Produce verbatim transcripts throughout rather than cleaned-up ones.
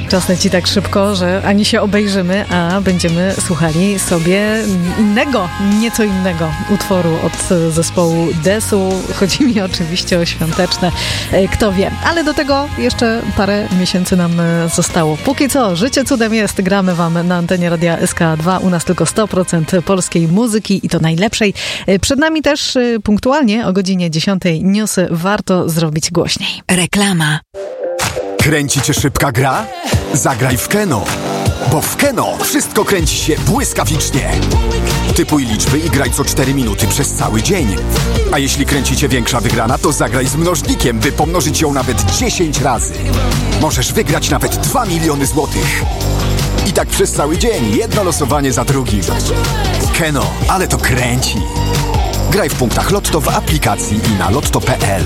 Czas leci tak szybko, że ani się obejrzymy, a będziemy słuchali sobie innego, nieco innego utworu od zespołu Desu. Chodzi mi oczywiście o świąteczne, kto wie. Ale do tego jeszcze parę miesięcy nam zostało. Póki co, życie cudem jest. Gramy wam na antenie Radia S K dwa. U nas tylko sto procent polskiej muzyki i to najlepszej. Przed nami też punktualnie o godzinie dziesiątej newsy. Warto zrobić głośniej. Reklama. Kręci cię szybka gra? Zagraj w Keno. Bo w Keno wszystko kręci się błyskawicznie. Typuj liczby i graj co cztery minuty przez cały dzień. A jeśli kręci cię większa wygrana, to zagraj z mnożnikiem, by pomnożyć ją nawet dziesięć razy. Możesz wygrać nawet dwa miliony złotych. I tak przez cały dzień, jedno losowanie za drugim. Keno, ale to kręci. Graj w punktach Lotto w aplikacji i na lotto kropka p l.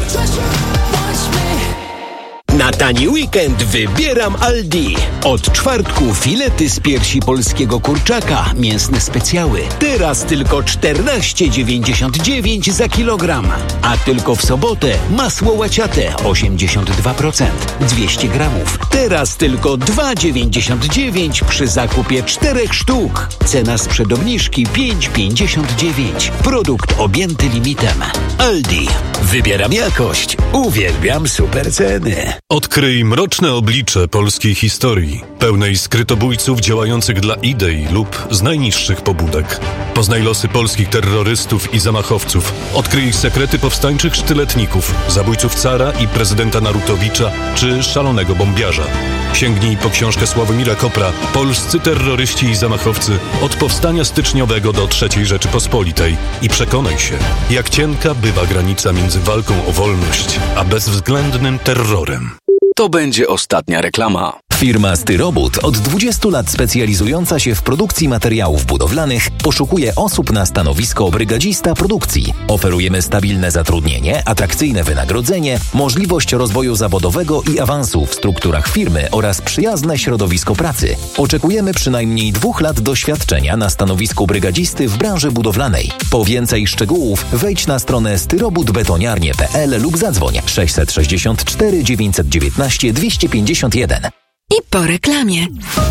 Na tani weekend wybieram Aldi. Od czwartku filety z piersi polskiego kurczaka, mięsne specjały. Teraz tylko czternaście dziewięćdziesiąt dziewięć za kilogram. A tylko w sobotę masło łaciate osiemdziesiąt dwa procent, dwieście gramów. Teraz tylko dwa dziewięćdziesiąt dziewięć przy zakupie czterech sztuk. Cena sprzed obniżki pięć pięćdziesiąt dziewięć. Produkt objęty limitem. Aldi. Wybieram jakość. Uwielbiam super ceny. Odkryj mroczne oblicze polskiej historii, pełnej skrytobójców działających dla idei lub z najniższych pobudek. Poznaj losy polskich terrorystów i zamachowców. Odkryj sekrety powstańczych sztyletników, zabójców cara i prezydenta Narutowicza czy szalonego bombiarza. Sięgnij po książkę Sławomira Kopra „Polscy terroryści i zamachowcy od powstania styczniowego do trzeciej Rzeczypospolitej” i przekonaj się, jak cienka bywa granica między walką o wolność a bezwzględnym terrorem. To będzie ostatnia reklama. Firma Styrobud, od dwudziestu lat specjalizująca się w produkcji materiałów budowlanych, poszukuje osób na stanowisko brygadzista produkcji. Oferujemy stabilne zatrudnienie, atrakcyjne wynagrodzenie, możliwość rozwoju zawodowego i awansu w strukturach firmy oraz przyjazne środowisko pracy. Oczekujemy przynajmniej dwóch lat doświadczenia na stanowisku brygadzisty w branży budowlanej. Po więcej szczegółów wejdź na stronę styrobudbetoniarnie kropka p l lub zadzwoń sześćset sześćdziesiąt cztery dziewięćset dziewiętnaście dwieście pięćdziesiąt jeden. I po reklamie.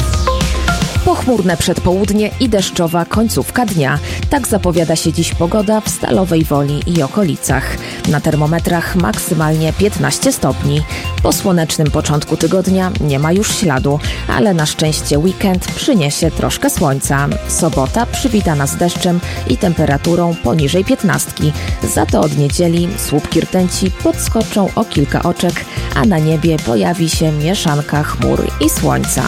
Pochmurne przedpołudnie i deszczowa końcówka dnia. Tak zapowiada się dziś pogoda w Stalowej Woli i okolicach. Na termometrach maksymalnie piętnaście stopni. Po słonecznym początku tygodnia nie ma już śladu, ale na szczęście weekend przyniesie troszkę słońca. Sobota przywita nas deszczem i temperaturą poniżej piętnastki. Za to od niedzieli słupki rtęci podskoczą o kilka oczek, a na niebie pojawi się mieszanka chmur i słońca.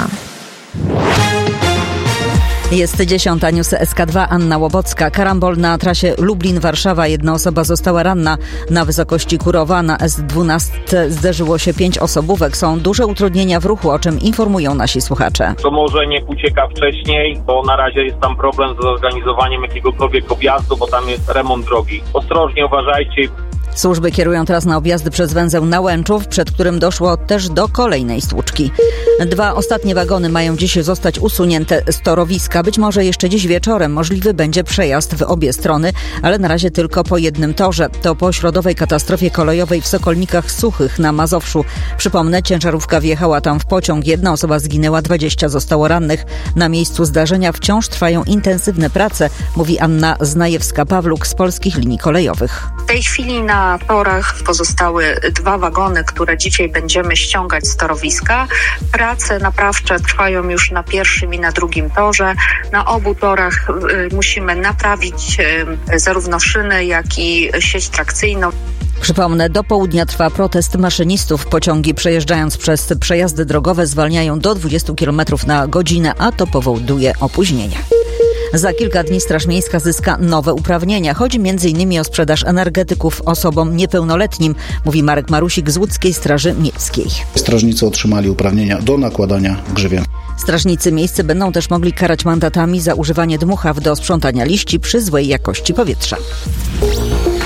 Jest dziesiąta, newsy S K dwa, Anna Łobocka. Karambol na trasie Lublin-Warszawa. Jedna osoba została ranna. Na wysokości Kurowa na S dwanaście zderzyło się pięć osobówek. Są duże utrudnienia w ruchu, o czym informują nasi słuchacze. To może niech ucieka wcześniej, bo na razie jest tam problem z zorganizowaniem jakiegokolwiek objazdu, bo tam jest remont drogi. Ostrożnie uważajcie. Służby kierują teraz na objazdy przez węzeł Nałęczów, przed którym doszło też do kolejnej stłuczki. Dwa ostatnie wagony mają dziś zostać usunięte z torowiska. Być może jeszcze dziś wieczorem możliwy będzie przejazd w obie strony, ale na razie tylko po jednym torze. To po środowej katastrofie kolejowej w Sokolnikach Suchych na Mazowszu. Przypomnę, ciężarówka wjechała tam w pociąg. Jedna osoba zginęła, dwadzieścia zostało rannych. Na miejscu zdarzenia wciąż trwają intensywne prace, mówi Anna Znajewska-Pawluk z Polskich Linii Kolejowych. W tej chwili na torach pozostały dwa wagony, które dzisiaj będziemy ściągać z torowiska. Prace naprawcze trwają już na pierwszym i na drugim torze. Na obu torach y, musimy naprawić y, zarówno szyny, jak i sieć trakcyjną. Przypomnę, do południa trwa protest maszynistów. Pociągi przejeżdżając przez przejazdy drogowe zwalniają do dwudziestu kilometrów na godzinę, a to powoduje opóźnienia. Za kilka dni Straż Miejska zyska nowe uprawnienia. Chodzi między innymi o sprzedaż energetyków osobom niepełnoletnim, mówi Marek Marusik z Łódzkiej Straży Miejskiej. Strażnicy otrzymali uprawnienia do nakładania grzywien. Strażnicy miejscy będą też mogli karać mandatami za używanie dmuchaw do sprzątania liści przy złej jakości powietrza.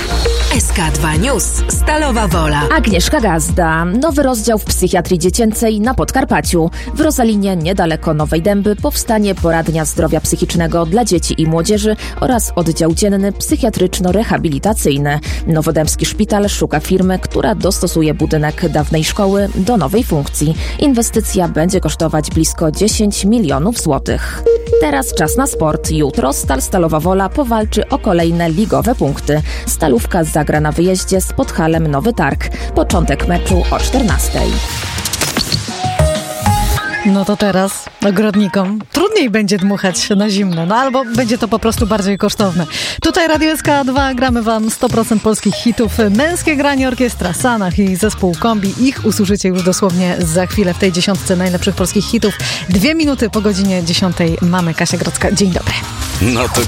S K dwa News. Stalowa Wola. Agnieszka Gazda. Nowy rozdział w psychiatrii dziecięcej na Podkarpaciu. W Rozalinie, niedaleko Nowej Dęby, powstanie poradnia zdrowia psychicznego dla dzieci i młodzieży oraz oddział dzienny psychiatryczno-rehabilitacyjny. Nowodębski szpital szuka firmy, która dostosuje budynek dawnej szkoły do nowej funkcji. Inwestycja będzie kosztować blisko dziesięć milionów złotych. Teraz czas na sport. Jutro Stal Stalowa Wola powalczy o kolejne ligowe punkty. Stalówka zagra na wyjeździe z Podhalem Nowy Targ. Początek meczu o czternastej. No to teraz ogrodnikom trudniej będzie dmuchać na zimno, no albo będzie to po prostu bardziej kosztowne. Tutaj Radio S K dwa, gramy wam sto procent polskich hitów. Męskie granie, orkiestra Sanach i zespół Kombi. Ich usłyszycie już dosłownie za chwilę w tej dziesiątce najlepszych polskich hitów. Dwie minuty po godzinie dziesiątej mamy Kasia Grodzka. Dzień dobry. No to